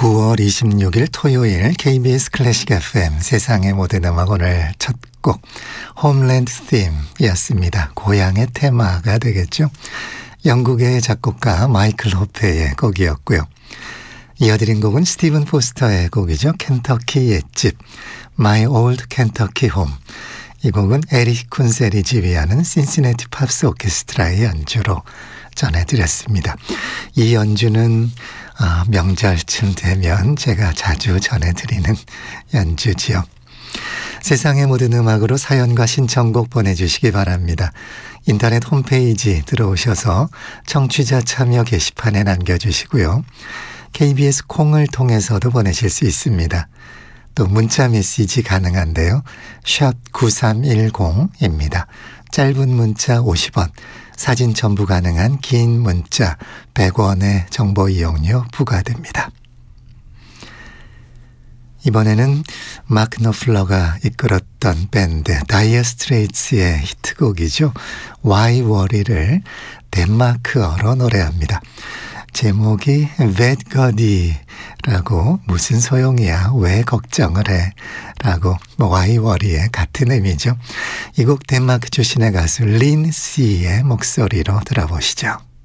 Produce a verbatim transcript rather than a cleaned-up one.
구월 이십육일 토요일 케이비에스 클래식 에프엠 세상의 모든 음악 오늘 첫 곡 홈랜드 팀이었습니다. 고향의 테마가 되겠죠. 영국의 작곡가 마이클 호페의 곡이었고요. 이어드린 곡은 스티븐 포스터의 곡이죠. 켄터키 옛집 My Old Kentucky Home. 이 곡은 에릭 쿤셀이 지휘하는 신시내티 팝스 오케스트라의 연주로 전해드렸습니다. 이 연주는 아, 명절쯤 되면 제가 자주 전해드리는 연주지요. 세상의 모든 음악으로 사연과 신청곡 보내주시기 바랍니다. 인터넷 홈페이지 들어오셔서 청취자 참여 게시판에 남겨주시고요. 케이비에스 콩을 통해서도 보내실 수 있습니다. 또 문자 메시지 가능한데요. 샵 구삼일공입니다. 짧은 문자 오십 원, 사진 첨부 가능한 긴 문자 백 원의 정보 이용료 부과됩니다. 이번에는 마크 너플러가 이끌었던 밴드 다이어 스트레이츠의 히트곡이죠. Why Worry를 덴마크어로 노래합니다. 제목이 Ved God이라고 무슨 소용이야 왜 걱정을 해 라고 Why Worry의 같은 의미죠. 이 곡 덴마크 출신의 가수 린 씨의 목소리로 들어보시죠.